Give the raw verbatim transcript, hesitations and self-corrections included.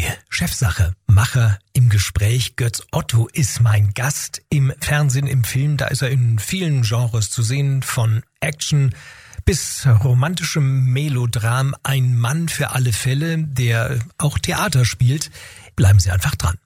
Chefsache, Macher im Gespräch. Götz Otto ist mein Gast im Fernsehen, im Film. Da ist er in vielen Genres zu sehen, von Action bis romantischem Melodram. Ein Mann für alle Fälle, der auch Theater spielt. Bleiben Sie einfach dran.